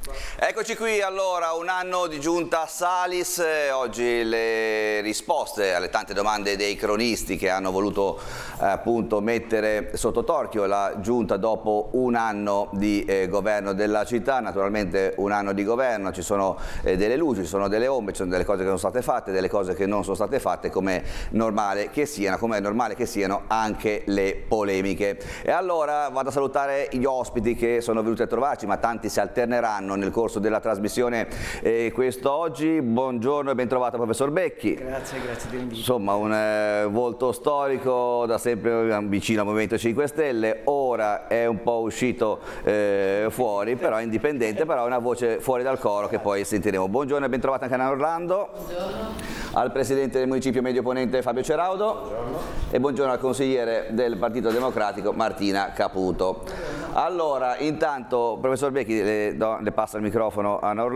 Eccoci qui allora, un anno di giunta Salis, oggi le risposte alle tante domande dei cronisti che hanno voluto appunto mettere sotto torchio la giunta dopo un anno di governo della città. Naturalmente un anno di governo, ci sono delle luci, ci sono delle ombre, ci sono delle cose che sono state fatte, delle cose che non sono state fatte, come è normale che siano anche le polemiche. E allora vado a salutare gli ospiti che sono venuti a trovarci, ma tanti si alterneranno nel corso della trasmissione quest'oggi. Buongiorno e ben trovato professor Becchi. Grazie dell'invito. Insomma un volto storico, da sempre vicino al Movimento 5 Stelle, ora è un po' uscito fuori, però indipendente, però è una voce fuori dal coro che poi sentiremo. Buongiorno e ben trovato anche a Orlando. Buongiorno. Al presidente del municipio medio ponente Fabio Ceraudo. Buongiorno. E buongiorno al consigliere del Partito Democratico Martina Caputo. Allora, intanto professor Becchi le passo il microfono a Orlando.